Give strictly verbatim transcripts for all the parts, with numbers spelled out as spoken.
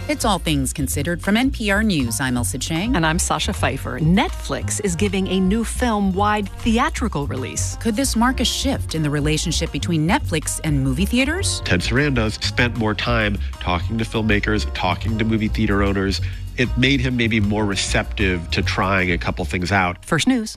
It's All Things Considered from N P R News. I'm Elsa Chang. And I'm Sasha Pfeiffer. Netflix is giving a new film-wide theatrical release. Could this mark a shift in the relationship between Netflix and movie theaters? Ted Sarandos spent more time talking to filmmakers, talking to movie theater owners. It made him maybe more receptive to trying a couple things out. First News.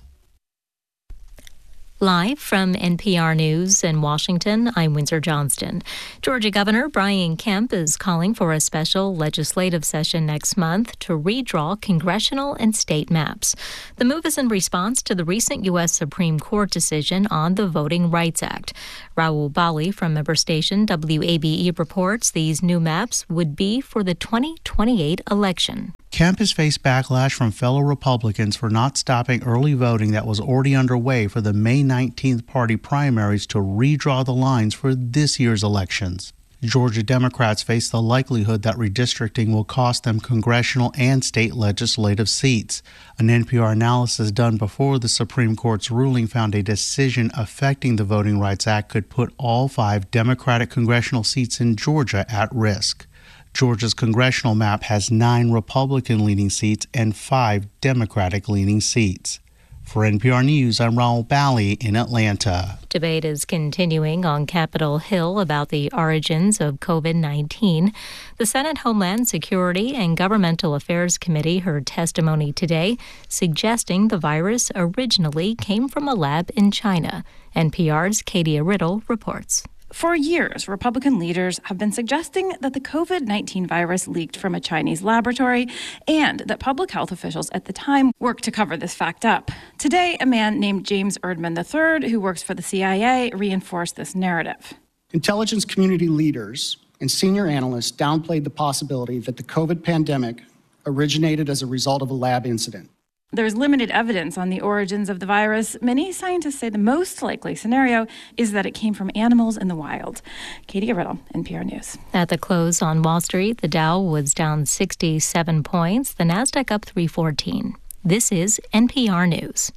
Live from N P R News in Washington, I'm Windsor Johnston. Georgia Governor Brian Kemp is calling for a special legislative session next month to redraw congressional and state maps. The move is in response to the recent U S Supreme Court decision on the Voting Rights Act. Raul Bali from member station W A B E reports these new maps would be for the twenty twenty-eight election. Kemp has faced backlash from fellow Republicans for not stopping early voting that was already underway for the May nineteenth party primaries to redraw the lines for this year's elections. Georgia Democrats face the likelihood that redistricting will cost them congressional and state legislative seats. An N P R analysis done before the Supreme Court's ruling found a decision affecting the Voting Rights Act could put all five Democratic congressional seats in Georgia at risk. Georgia's congressional map has nine Republican-leaning seats and five Democratic-leaning seats. For N P R News, I'm Raul Bali in Atlanta. Debate is continuing on Capitol Hill about the origins of covid nineteen. The Senate Homeland Security and Governmental Affairs Committee heard testimony today suggesting the virus originally came from a lab in China. N P R's Katie Riddle reports. For years, Republican leaders have been suggesting that the covid nineteen virus leaked from a Chinese laboratory and that public health officials at the time worked to cover this fact up. Today, a man named James Erdman the third, who works for the C I A, reinforced this narrative. Intelligence community leaders and senior analysts downplayed the possibility that the COVID pandemic originated as a result of a lab incident. There's limited evidence on the origins of the virus. Many scientists say the most likely scenario is that it came from animals in the wild. Katie Riddle, N P R News. At the close on Wall Street, the Dow was down sixty-seven points, the Nasdaq up three fourteen. This is N P R News.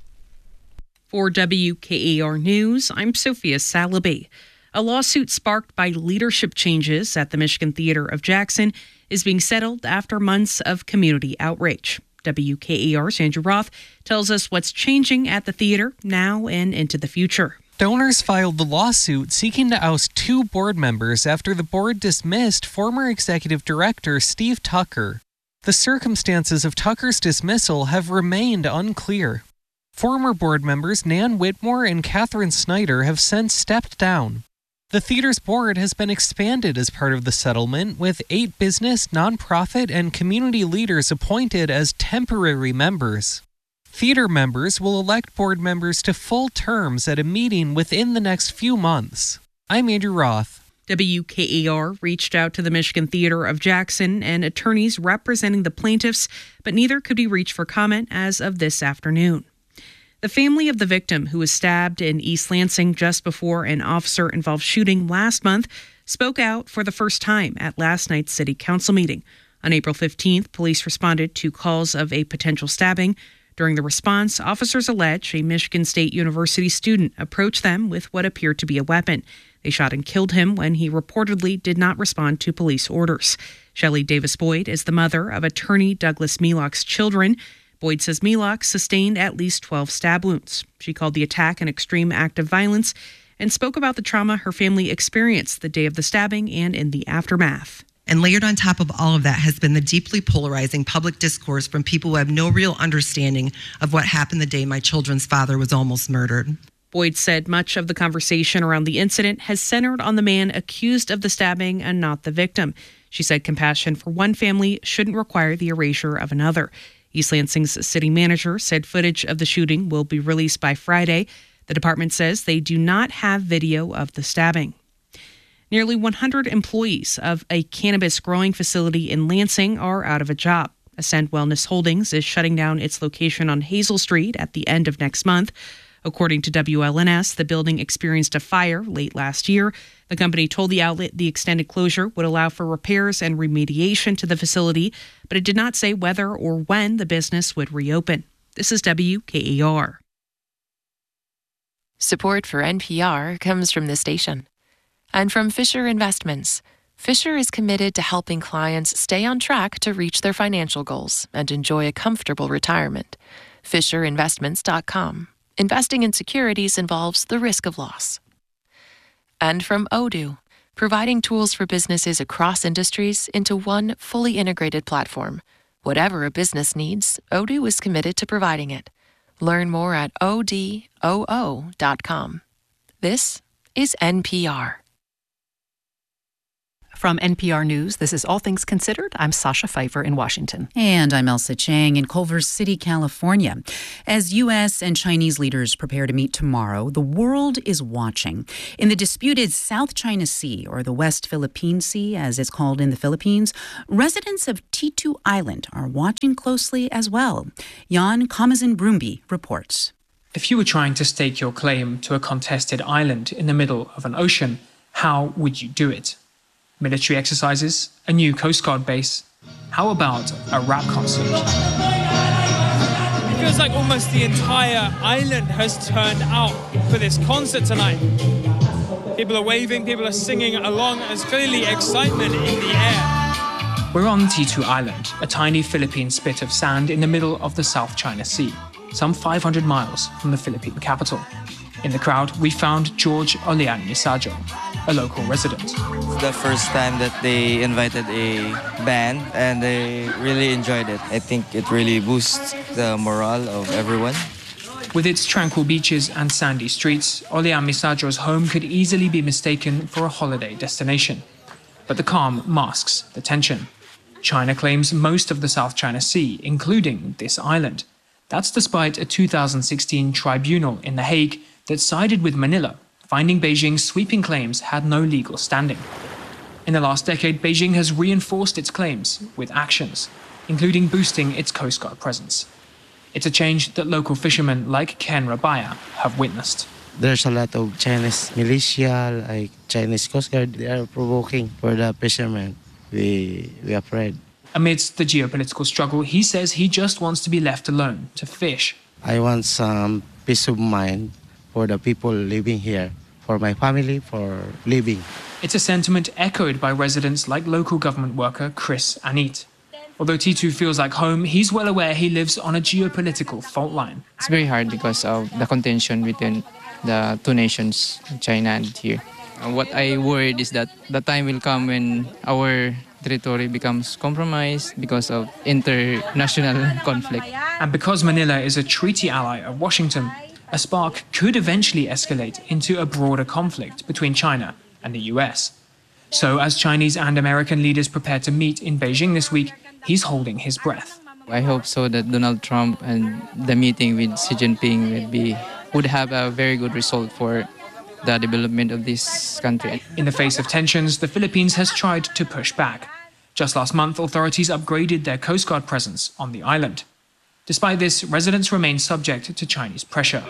For W K A R News, I'm Sophia Salaby. A lawsuit sparked by leadership changes at the Michigan Theater of Jackson is being settled after months of community outrage. W K A R's Andrew Roth tells us what's changing at the theater now and into the future. Donors filed the lawsuit seeking to oust two board members after the board dismissed former executive director Steve Tucker. The circumstances of Tucker's dismissal have remained unclear. Former board members Nan Whitmore and Catherine Snyder have since stepped down. The theater's board has been expanded as part of the settlement, with eight business, nonprofit, and community leaders appointed as temporary members. Theater members will elect board members to full terms at a meeting within the next few months. I'm Andrew Roth. W K A R reached out to the Michigan Theater of Jackson and attorneys representing the plaintiffs, but neither could be reached for comment as of this afternoon. The family of the victim, who was stabbed in East Lansing just before an officer-involved shooting last month, spoke out for the first time at last night's city council meeting. On April fifteenth, police responded to calls of a potential stabbing. During the response, officers allege a Michigan State University student approached them with what appeared to be a weapon. They shot and killed him when he reportedly did not respond to police orders. Shelley Davis Boyd is the mother of attorney Douglas Melock's children. Boyd says Melock sustained at least twelve stab wounds. She called the attack an extreme act of violence and spoke about the trauma her family experienced the day of the stabbing and in the aftermath. And layered on top of all of that has been the deeply polarizing public discourse from people who have no real understanding of what happened the day my children's father was almost murdered. Boyd said much of the conversation around the incident has centered on the man accused of the stabbing and not the victim. She said compassion for one family shouldn't require the erasure of another. East Lansing's city manager said footage of the shooting will be released by Friday. The department says they do not have video of the stabbing. Nearly one hundred employees of a cannabis growing facility in Lansing are out of a job. Ascend Wellness Holdings is shutting down its location on Hazel Street at the end of next month. According to W L N S, the building experienced a fire late last year. The company told the outlet the extended closure would allow for repairs and remediation to the facility, but it did not say whether or when the business would reopen. This is W K A R. Support for N P R comes from this station and from Fisher Investments, Fisher is committed to helping clients stay on track to reach their financial goals and enjoy a comfortable retirement. Fisher Investments dot com. Investing in securities involves the risk of loss. And from Odoo, providing tools for businesses across industries into one fully integrated platform. Whatever a business needs, Odoo is committed to providing it. Learn more at O D O O dot com. This is N P R. From N P R News, this is All Things Considered. I'm Sasha Pfeiffer in Washington. And I'm Elsa Chang in Culver City, California. As U S and Chinese leaders prepare to meet tomorrow, the world is watching. In the disputed South China Sea, or the West Philippine Sea, as it's called in the Philippines, residents of Titu Island are watching closely as well. Jan Kamazin-Brumby reports. If you were trying to stake your claim to a contested island in the middle of an ocean, how would you do it? Military exercises, a new Coast Guard base. How about a rap concert? It feels like almost the entire island has turned out for this concert tonight. People are waving, people are singing along. There's clearly excitement in the air. We're on Titu Island, a tiny Philippine spit of sand in the middle of the South China Sea, some five hundred miles from the Philippine capital. In the crowd, we found George Olian Misajo, a local resident. It's the first time that they invited a band and they really enjoyed it. I think it really boosts the morale of everyone. With its tranquil beaches and sandy streets, Olian Misajo's home could easily be mistaken for a holiday destination. But the calm masks the tension. China claims most of the South China Sea, including this island. That's despite a two thousand sixteen tribunal in The Hague that sided with Manila, finding Beijing's sweeping claims had no legal standing. In the last decade, Beijing has reinforced its claims with actions, including boosting its Coast Guard presence. It's a change that local fishermen like Ken Rabaya have witnessed. There's a lot of Chinese militia, like Chinese Coast Guard. They are provoking for the fishermen. We, we are afraid. Amidst the geopolitical struggle, he says he just wants to be left alone to fish. I want some peace of mind for the people living here, for my family, for living. It's a sentiment echoed by residents like local government worker Chris Anit. Although Titu feels like home, he's well aware he lives on a geopolitical fault line. It's very hard because of the contention between the two nations, China and here. And what I worried is that the time will come when our territory becomes compromised because of international conflict. And because Manila is a treaty ally of Washington, a spark could eventually escalate into a broader conflict between China and the U S. So as Chinese and American leaders prepare to meet in Beijing this week, he's holding his breath. I hope so that Donald Trump and the meeting with Xi Jinping would be would have a very good result for the development of this country. In the face of tensions, the Philippines has tried to push back. Just last month, authorities upgraded their Coast Guard presence on the island. Despite this, residents remain subject to Chinese pressure.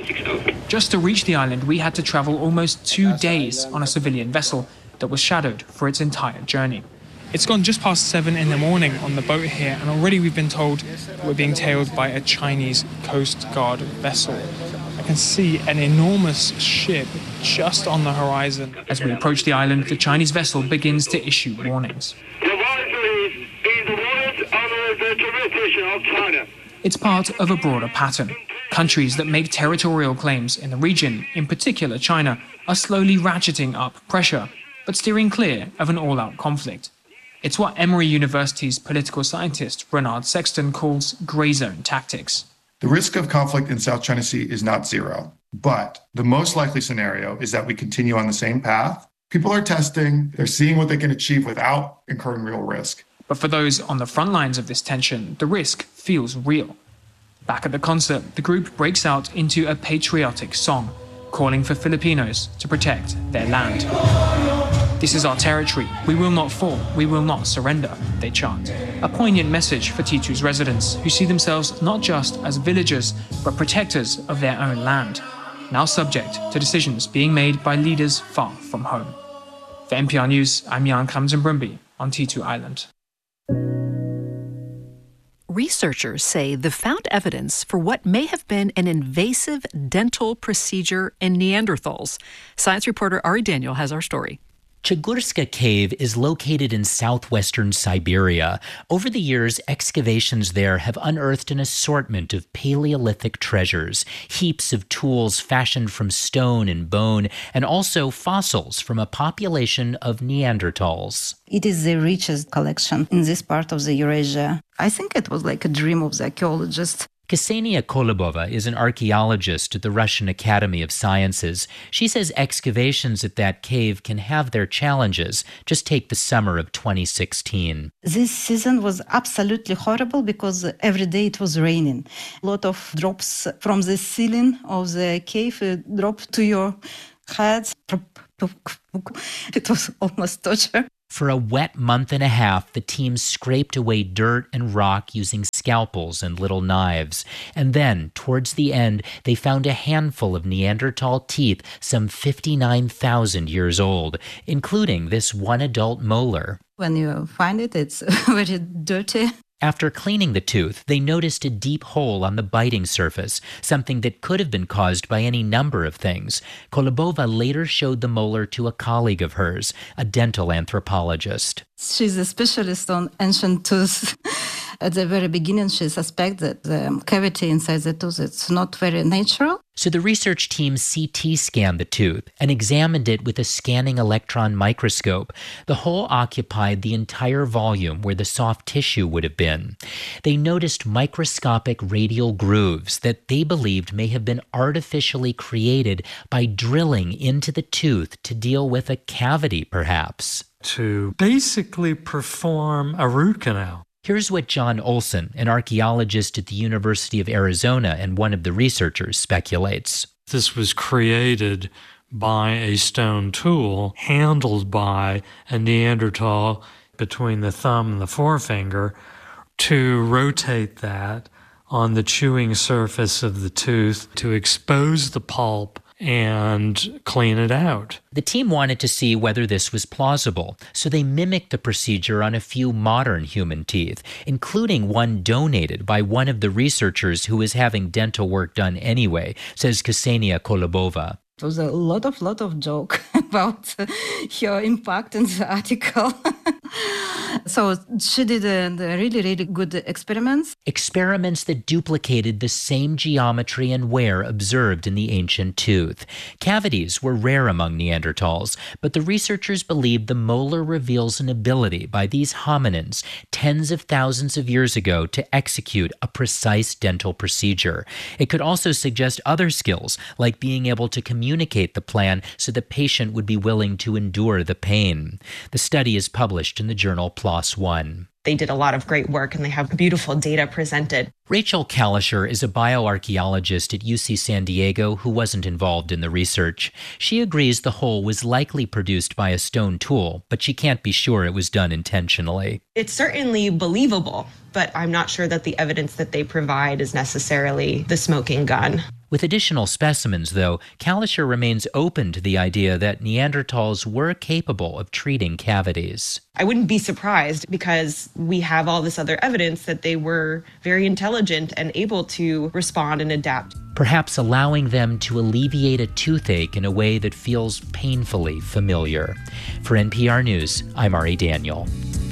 Just to reach the island, we had to travel almost two days on a civilian vessel that was shadowed for its entire journey. It's gone just past seven in the morning on the boat here, and already we've been told that we're being tailed by a Chinese Coast Guard vessel. I can see an enormous ship just on the horizon. As we approach the island, the Chinese vessel begins to issue warnings. The vessel is in the waters under the jurisdiction of China. It's part of a broader pattern. Countries that make territorial claims in the region, in particular China, are slowly ratcheting up pressure, but steering clear of an all-out conflict. It's what Emory University's political scientist Renard Sexton calls grey zone tactics. The risk of conflict in South China Sea is not zero, but the most likely scenario is that we continue on the same path. People are testing, they're seeing what they can achieve without incurring real risk. But for those on the front lines of this tension, the risk feels real. Back at the concert, the group breaks out into a patriotic song, calling for Filipinos to protect their land. This is our territory. We will not fall. We will not surrender, they chant. A poignant message for Titu's residents, who see themselves not just as villagers, but protectors of their own land, now subject to decisions being made by leaders far from home. For N P R News, I'm Jan Kamazin-Brumby on Titu Island. Researchers say they've found evidence for what may have been an invasive dental procedure in Neanderthals. Science reporter Ari Daniel has our story. Chigurska Cave is located in southwestern Siberia. Over the years, excavations there have unearthed an assortment of Paleolithic treasures, heaps of tools fashioned from stone and bone, and also fossils from a population of Neanderthals. It is the richest collection in this part of the Eurasia. I think it was like a dream of the archaeologist. Ksenia Kolobova is an archaeologist at the Russian Academy of Sciences. She says excavations at that cave can have their challenges. Just take the summer of twenty sixteen. This season was absolutely horrible because every day it was raining. A lot of drops from the ceiling of the cave uh, dropped to your head. It was almost torture. For a wet month and a half, the team scraped away dirt and rock using scalpels and little knives. And then, towards the end, they found a handful of Neanderthal teeth some fifty-nine thousand years old, including this one adult molar. When you find it, it's very dirty. After cleaning the tooth, they noticed a deep hole on the biting surface, something that could have been caused by any number of things. Kolobova later showed the molar to a colleague of hers, a dental anthropologist. She's a specialist on ancient teeth. At the very beginning, she suspected the cavity inside the tooth is not very natural. So the research team C T scanned the tooth and examined it with a scanning electron microscope. The hole occupied the entire volume where the soft tissue would have been. They noticed microscopic radial grooves that they believed may have been artificially created by drilling into the tooth to deal with a cavity, perhaps. To basically perform a root canal. Here's what John Olson, an archaeologist at the University of Arizona and one of the researchers, speculates. This was created by a stone tool handled by a Neanderthal between the thumb and the forefinger to rotate that on the chewing surface of the tooth to expose the pulp and clean it out. The team wanted to see whether this was plausible, so they mimicked the procedure on a few modern human teeth, including one donated by one of the researchers who was having dental work done anyway, says Ksenia Kolobova. It was a lot of, lot of joke about her impact in the article. So she did a, a really, really good experiments. Experiments that duplicated the same geometry and wear observed in the ancient tooth. Cavities were rare among Neanderthals, but the researchers believe the molar reveals an ability by these hominins tens of thousands of years ago to execute a precise dental procedure. It could also suggest other skills, like being able to communicate the plan so the patient would be willing to endure the pain. The study is published in the journal PLOS One. They did a lot of great work and they have beautiful data presented. Rachel Kalischer is a bioarchaeologist at U C San Diego who wasn't involved in the research. She agrees the hole was likely produced by a stone tool, but she can't be sure it was done intentionally. It's certainly believable, but I'm not sure that the evidence that they provide is necessarily the smoking gun. With additional specimens, though, Kalischer remains open to the idea that Neanderthals were capable of treating cavities. I wouldn't be surprised because we have all this other evidence that they were very intelligent and able to respond and adapt. Perhaps allowing them to alleviate a toothache in a way that feels painfully familiar. For N P R News, I'm Ari Daniel.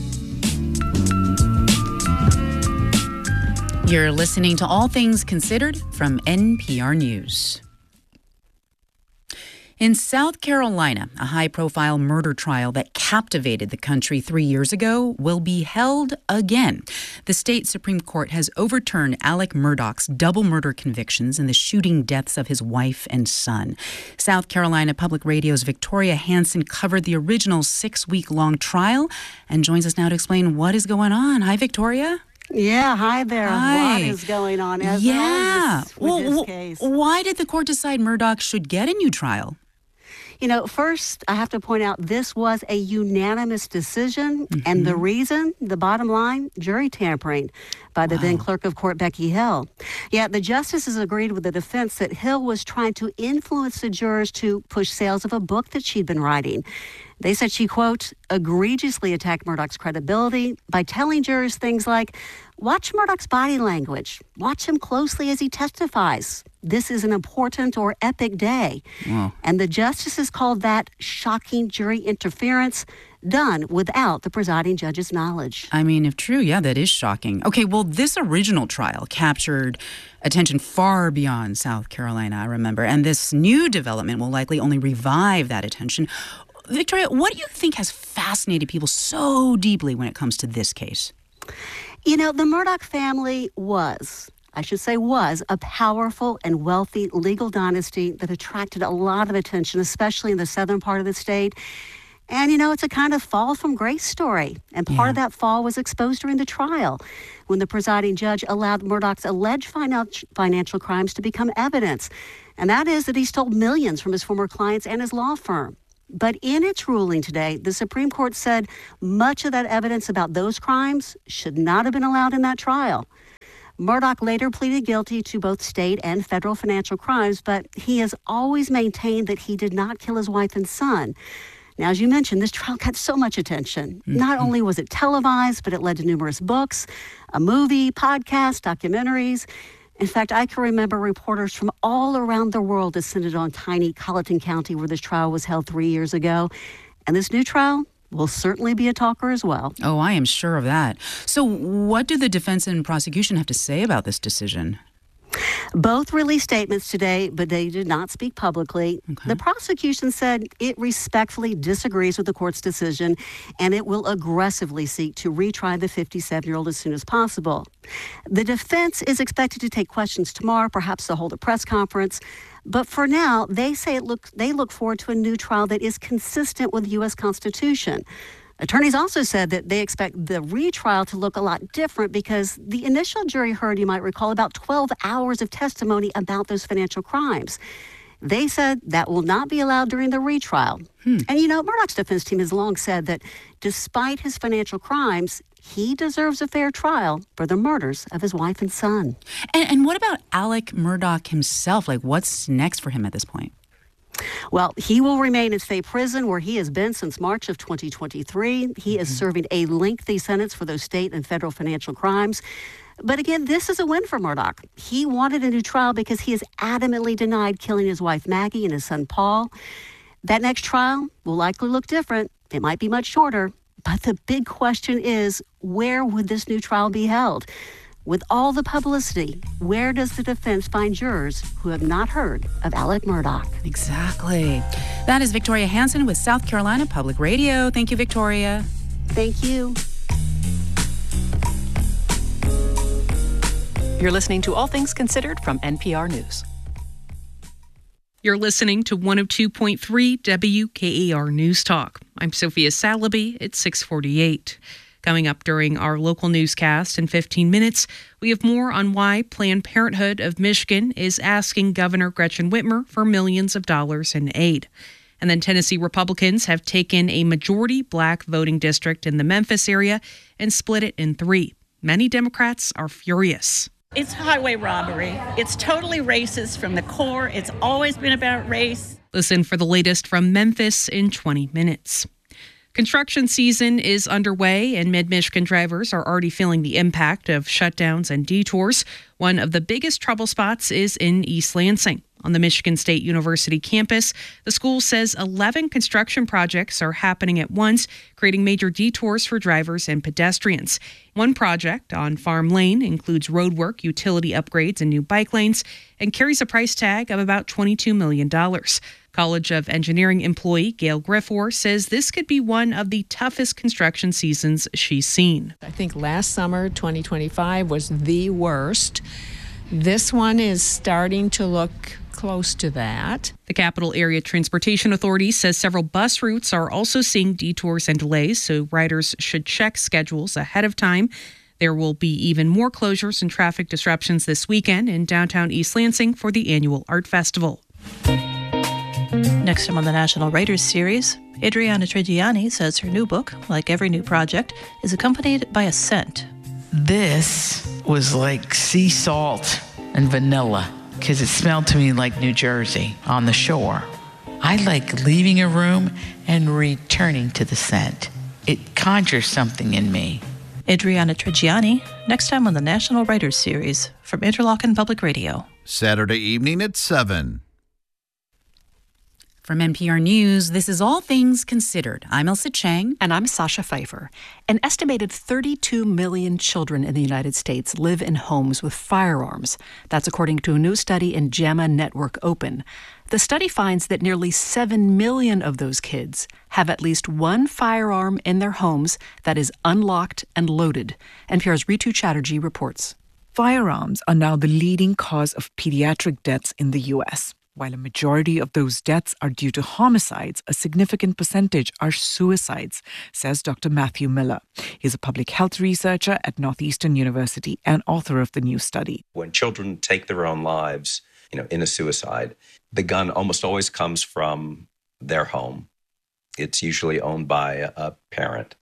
You're listening to All Things Considered from N P R News. In South Carolina, a high-profile murder trial that captivated the country three years ago will be held again. The state Supreme Court has overturned Alec Murdaugh's double murder convictions in the shooting deaths of his wife and son. South Carolina Public Radio's Victoria Hansen covered the original six-week-long trial and joins us now to explain what is going on. Hi, Victoria. Yeah, hi there. Hi. What is going on? As yeah. With well, this well, case. Why did the court decide Murdaugh should get a new trial? You know, first, I have to point out this was a unanimous decision. Mm-hmm. And the reason, the bottom line, jury tampering by the wow. then clerk of court, Becky Hill. Yeah, the justices agreed with the defense that Hill was trying to influence the jurors to push sales of a book that she'd been writing. They said she, quote, egregiously attacked Murdaugh's credibility by telling jurors things like, watch Murdoch's body language. Watch him closely as he testifies. This is an important or epic day. Wow. And the justices called that shocking jury interference done without the presiding judge's knowledge. I mean, if true, yeah, that is shocking. Okay, well, this original trial captured attention far beyond South Carolina, I remember, and this new development will likely only revive that attention. Victoria, what do you think has fascinated people so deeply when it comes to this case? You know, the Murdoch family was, I should say was, a powerful and wealthy legal dynasty that attracted a lot of attention, especially in the southern part of the state. And, you know, it's a kind of fall from grace story. And part yeah. of that fall was exposed during the trial when the presiding judge allowed Murdoch's alleged financial crimes to become evidence. And that is that he stole millions from his former clients and his law firm. But in its ruling today, the Supreme Court said much of that evidence about those crimes should not have been allowed in that trial. Murdoch later pleaded guilty to both state and federal financial crimes, but he has always maintained that he did not kill his wife and son. Now, as you mentioned, this trial got so much attention. Mm-hmm. Not only was it televised, but it led to numerous books, a movie, podcasts, documentaries. In fact, I can remember reporters from all around the world descended on tiny Colleton County where this trial was held three years ago. And this new trial will certainly be a talker as well. Oh, I am sure of that. So what do the defense and prosecution have to say about this decision? Both released statements today, but they did not speak publicly. Okay. The prosecution said it respectfully disagrees with the court's decision, and it will aggressively seek to retry the fifty-seven-year-old as soon as possible. The defense is expected to take questions tomorrow, perhaps to hold a press conference. But for now, they say it look, they look forward to a new trial that is consistent with the U S Constitution. Attorneys also said that they expect the retrial to look a lot different because the initial jury heard, you might recall, about twelve hours of testimony about those financial crimes. They said that will not be allowed during the retrial. Hmm. And, you know, Murdoch's defense team has long said that despite his financial crimes, he deserves a fair trial for the murders of his wife and son. And, and what about Alec Murdaugh himself? Like, what's next for him at this point? Well, he will remain in state prison where he has been since March of twenty twenty-three. He is serving a lengthy sentence for those state and federal financial crimes. But again, this is a win for Murdoch. He wanted a new trial because he has adamantly denied killing his wife Maggie and his son Paul. That next trial will likely look different. It might be much shorter. But the big question is, where would this new trial be held? With all the publicity, where does the defense find jurors who have not heard of Alec Murdaugh? Exactly. That is Victoria Hansen with South Carolina Public Radio. Thank you, Victoria. Thank you. You're listening to All Things Considered from N P R News. You're listening to one oh two point three W K A R News Talk. I'm Sophia Salaby. It's six forty-eight. Coming up during our local newscast in fifteen minutes, we have more on why Planned Parenthood of Michigan is asking Governor Gretchen Whitmer for millions of dollars in aid. And then Tennessee Republicans have taken a majority black voting district in the Memphis area and split it in three. Many Democrats are furious. It's highway robbery. It's totally racist from the core. It's always been about race. Listen for the latest from Memphis in twenty minutes. Construction season is underway, and Mid-Michigan drivers are already feeling the impact of shutdowns and detours. One of the biggest trouble spots is in East Lansing. On the Michigan State University campus, the school says eleven construction projects are happening at once, creating major detours for drivers and pedestrians. One project on Farm Lane includes roadwork, utility upgrades, and new bike lanes, and carries a price tag of about twenty-two million dollars. College of Engineering employee Gail Griffor says this could be one of the toughest construction seasons she's seen. I think last summer, twenty twenty-five, was the worst. This one is starting to look close to that. The Capital Area Transportation Authority says several bus routes are also seeing detours and delays, so riders should check schedules ahead of time. There will be even more closures and traffic disruptions this weekend in downtown East Lansing for the annual art festival. Next time on the National Writers Series, Adriana Trigiani says her new book, like every new project, is accompanied by a scent. This was like sea salt and vanilla, because it smelled to me like New Jersey on the shore. I like leaving a room and returning to the scent. It conjures something in me. Adriana Trigiani, next time on the National Writers Series from Interlochen Public Radio. Saturday evening at seven. From N P R News, this is All Things Considered. I'm Elsa Chang. And I'm Sasha Pfeiffer. An estimated thirty-two million children in the United States live in homes with firearms. That's according to a new study in JAMA Network Open. The study finds that nearly seven million of those kids have at least one firearm in their homes that is unlocked and loaded. N P R's Ritu Chatterjee reports. Firearms are now the leading cause of pediatric deaths in the U S. While a majority of those deaths are due to homicides, a significant percentage are suicides, says Doctor Matthew Miller. He's a public health researcher at Northeastern University and author of the new study. When children take their own lives, you know, in a suicide, the gun almost always comes from their home. It's usually owned by a parent.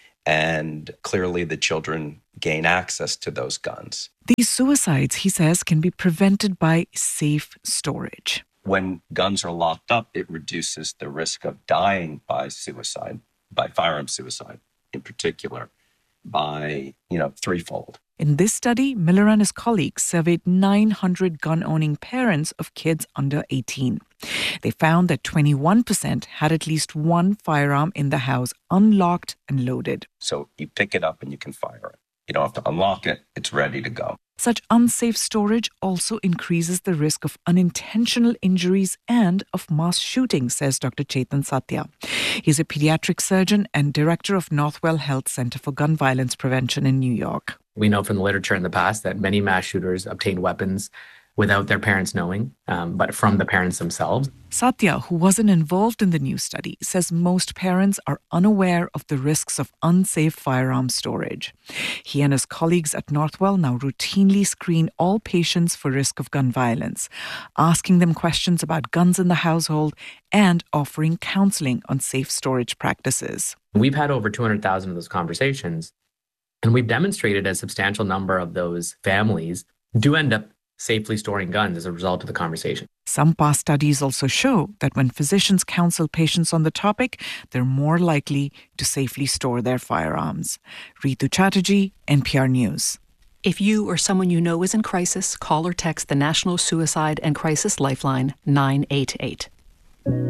And clearly the children gain access to those guns. These suicides, he says, can be prevented by safe storage. When guns are locked up, it reduces the risk of dying by suicide, by firearm suicide in particular, by, you know, threefold. In this study, Miller and his colleagues surveyed nine hundred gun-owning parents of kids under eighteen. They found that twenty-one percent had at least one firearm in the house, unlocked and loaded. So you pick it up and you can fire it. You don't have to unlock it. It's ready to go. Such unsafe storage also increases the risk of unintentional injuries and of mass shootings, says Doctor Chetan Satya. He's a pediatric surgeon and director of Northwell Health Center for Gun Violence Prevention in New York. We know from the literature in the past that many mass shooters obtain weapons without their parents knowing, um, but from the parents themselves. Satya, who wasn't involved in the new study, says most parents are unaware of the risks of unsafe firearm storage. He and his colleagues at Northwell now routinely screen all patients for risk of gun violence, asking them questions about guns in the household and offering counseling on safe storage practices. We've had over two hundred thousand of those conversations, and we've demonstrated a substantial number of those families do end up safely storing guns as a result of the conversation. Some past studies also show that when physicians counsel patients on the topic, they're more likely to safely store their firearms. Ritu Chatterjee, N P R News. If you or someone you know is in crisis, call or text the National Suicide and Crisis Lifeline nine eight eight.